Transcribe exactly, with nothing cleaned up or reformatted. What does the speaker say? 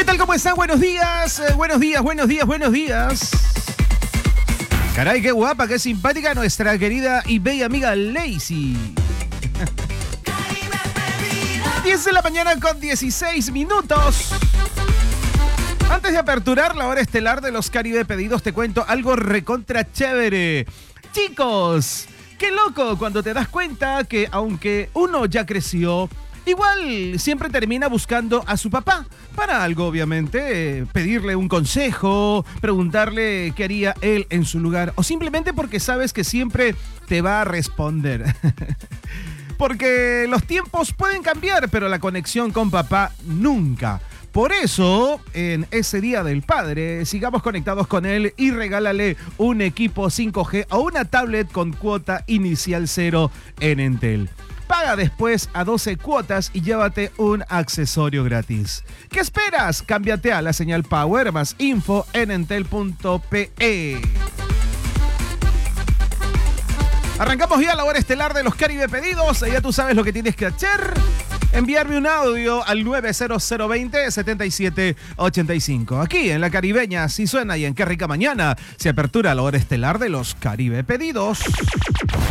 ¿Qué tal? ¿Cómo están? Buenos días, eh, buenos días, buenos días, buenos días. Caray, qué guapa, qué simpática nuestra querida y bella amiga Lacey. diez de la mañana con dieciséis minutos. Antes de aperturar la hora estelar de los Caribe Pedidos, te cuento algo recontra chévere. Chicos, qué loco cuando te das cuenta que aunque uno ya creció, igual siempre termina buscando a su papá para algo, obviamente, eh, pedirle un consejo, preguntarle qué haría él en su lugar, o simplemente porque sabes que siempre te va a responder. Porque los tiempos pueden cambiar, pero la conexión con papá nunca. Por eso, en ese Día del Padre, sigamos conectados con él y regálale un equipo cinco G o una tablet con cuota inicial cero en Entel. Paga después a doce cuotas y llévate un accesorio gratis. ¿Qué esperas? Cámbiate a la señal Power. Más info en entel punto pe. Arrancamos ya la hora estelar de los Caribe Pedidos. Ya tú sabes lo que tienes que hacer. Enviarme un audio al nueve cero cero dos cero siete siete ocho cinco. Aquí en La Caribeña, si suena y en Qué Rica Mañana, se apertura la hora estelar de los Caribe Pedidos.